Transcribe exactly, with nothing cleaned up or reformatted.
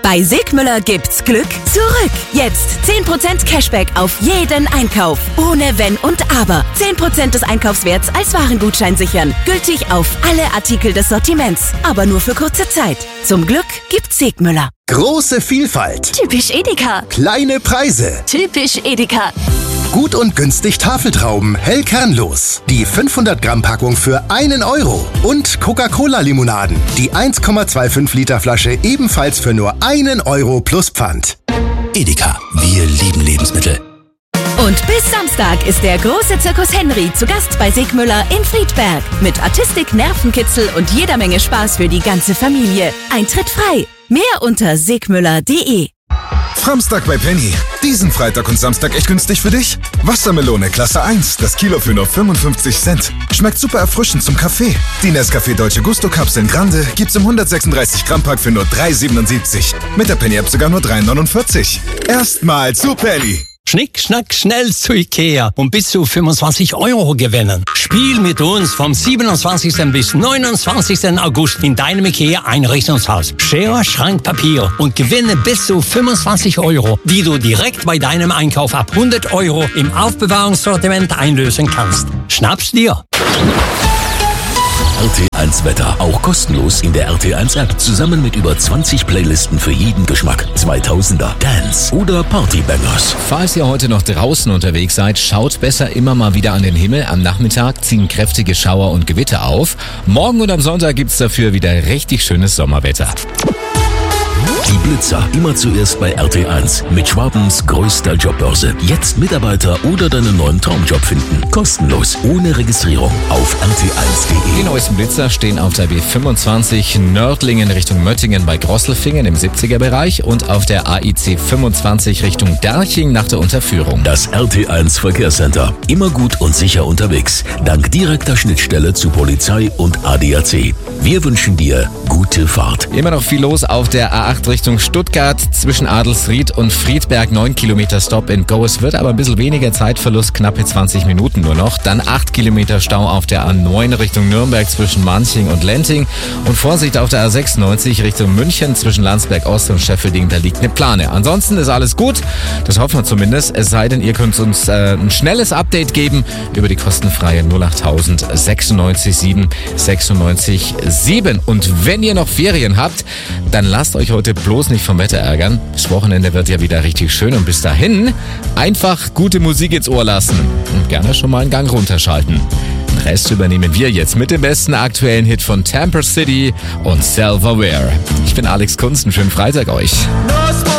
Bei Segmüller gibt's Glück zurück. Jetzt zehn Prozent Cashback auf jeden Einkauf. Ohne Wenn und Aber. zehn Prozent des Einkaufswerts als Warengutschein sichern. Gültig auf alle Artikel des Sortiments. Aber nur für kurze Zeit. Zum Glück gibt's Segmüller. Große Vielfalt. Typisch Edeka. Kleine Preise. Typisch Edeka. Gut und günstig Tafeltrauben, hell kernlos. Die fünfhundert Gramm Packung für einen Euro. Und Coca-Cola-Limonaden. Die eins Komma fünfundzwanzig Liter Flasche ebenfalls für nur einen Euro plus Pfand. Edeka, wir lieben Lebensmittel. Und bis Samstag ist der große Zirkus Henry zu Gast bei Segmüller in Friedberg. Mit Artistik, Nervenkitzel und jeder Menge Spaß für die ganze Familie. Eintritt frei. Mehr unter segmüller punkt de. Samstag bei Penny. Diesen Freitag und Samstag echt günstig für dich? Wassermelone Klasse eins, das Kilo für nur fünfundfünfzig Cent. Schmeckt super erfrischend zum Kaffee. Die Nescafé Dolce Gusto Kapseln Grande gibt's im hundertsechsunddreißig Gramm Pack für nur drei siebenundsiebzig. Mit der Penny App sogar nur drei neunundvierzig. Erstmal zu Penny. Schnick, schnack, schnell zu Ikea und bis zu fünfundzwanzig Euro gewinnen. Spiel mit uns vom siebenundzwanzigsten bis neunundzwanzigsten August in deinem Ikea-Einrichtungshaus. Schere, Schrank, Papier und gewinne bis zu fünfundzwanzig Euro, die du direkt bei deinem Einkauf ab hundert Euro im Aufbewahrungssortiment einlösen kannst. Schnapp's dir! R T eins Wetter, auch kostenlos in der R T eins App. Zusammen mit über zwanzig Playlisten für jeden Geschmack. zweitausender, Dance oder Partybangers. Falls ihr heute noch draußen unterwegs seid, schaut besser immer mal wieder an den Himmel. Am Nachmittag ziehen kräftige Schauer und Gewitter auf. Morgen und am Sonntag gibt's dafür wieder richtig schönes Sommerwetter. Die Blitzer, immer zuerst bei R T eins. Mit Schwabens größter Jobbörse. Jetzt Mitarbeiter oder deinen neuen Traumjob finden. Kostenlos, ohne Registrierung auf R T eins punkt Die de. neuesten Blitzer stehen auf der B fünfundzwanzig Nördlingen Richtung Möttingen bei Grosselfingen im siebziger Bereich und auf der A I C fünfundzwanzig Richtung Derching nach der Unterführung. Das R T eins Verkehrscenter. Immer gut und sicher unterwegs. Dank direkter Schnittstelle zu Polizei und A D A C. Wir wünschen dir gute Fahrt. Immer noch viel los auf der A acht Richtung Stuttgart zwischen Adelsried und Friedberg. neun Kilometer Stop and Go. Es wird aber ein bisschen weniger Zeitverlust, knappe zwanzig Minuten nur noch. Dann acht Kilometer Stau auf der A neun Richtung Nürnberg zwischen Manching und Lenting. Und Vorsicht auf der A sechsundneunzig Richtung München zwischen Landsberg Ost und Schäffelding. Da liegt eine Plane. Ansonsten ist alles gut. Das hoffen wir zumindest. Es sei denn, ihr könnt uns äh, ein schnelles Update geben über die kostenfreie null achttausend sechsundneunzig sieben sechsundneunzig sieben. Und wenn ihr noch Ferien habt, dann lasst euch heute bloß nicht vom Wetter ärgern. Das Wochenende wird ja wieder richtig schön und bis dahin einfach gute Musik ins Ohr lassen und gerne schon mal einen Gang runterschalten. Den Rest übernehmen wir jetzt mit dem besten aktuellen Hit von Tamper City und Self-Aware. Ich bin Alex Kunz, einen schönen Freitag euch.